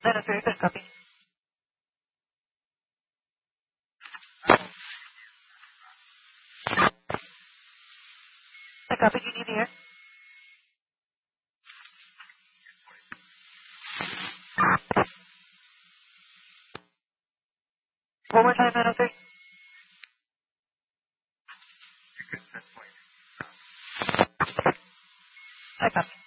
very good. Copy. I copy. Do you need the air? One more time, 903. I copy.